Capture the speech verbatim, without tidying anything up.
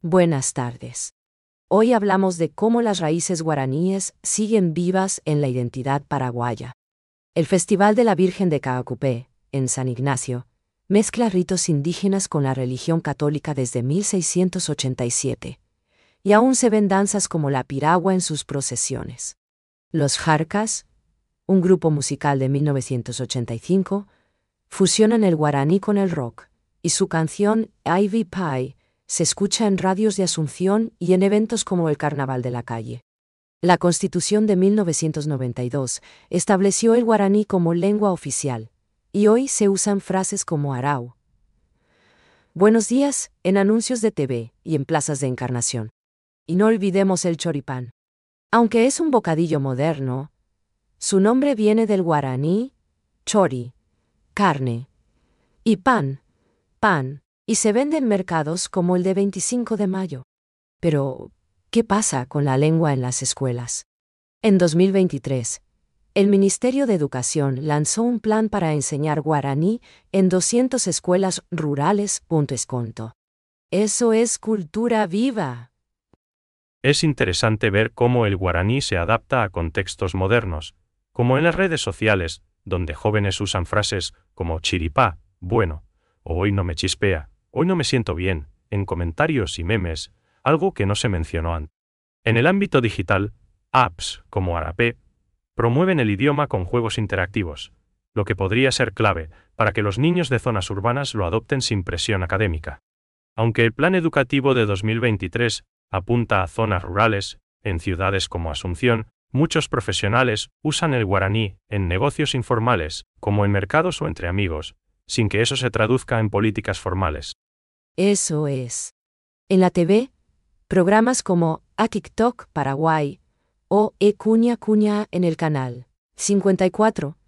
Buenas tardes. Hoy hablamos de cómo las raíces guaraníes siguen vivas en la identidad paraguaya. El Festival de la Virgen de Caacupé, en San Ignacio, mezcla ritos indígenas con la religión católica desde mil seiscientos ochenta y siete, y aún se ven danzas como la piragua en sus procesiones. Los Jarcas, un grupo musical de mil novecientos ochenta y cinco, fusionan el guaraní con el rock, y su canción Ivy Pie se escucha en radios de Asunción y en eventos como el Carnaval de la Calle. La Constitución de mil novecientos noventa y dos estableció el guaraní como lengua oficial, y hoy se usan frases como arau, buenos días, en anuncios de T V y en plazas de Encarnación. Y no olvidemos el choripán. Aunque es un bocadillo moderno, su nombre viene del guaraní, chori, carne, y pan, pan, y se vende en mercados como el de veinticinco de mayo. Pero, ¿qué pasa con la lengua en las escuelas? En dos mil veintitrés, el Ministerio de Educación lanzó un plan para enseñar guaraní en doscientas escuelas rurales. Esconto. Eso es cultura viva. Es interesante ver cómo el guaraní se adapta a contextos modernos, como en las redes sociales, donde jóvenes usan frases como chiripá, bueno, o hoy no me chispea, hoy no me siento bien, en comentarios y memes, algo que no se mencionó antes. En el ámbito digital, apps como Arapé promueven el idioma con juegos interactivos, lo que podría ser clave para que los niños de zonas urbanas lo adopten sin presión académica. Aunque el plan educativo de dos mil veintitrés apunta a zonas rurales, en ciudades como Asunción, muchos profesionales usan el guaraní en negocios informales, como en mercados o entre amigos, sin que eso se traduzca en políticas formales. Eso es. En la T V, programas como A TikTok Paraguay o E Cuña Cuña en el canal cincuenta y cuatro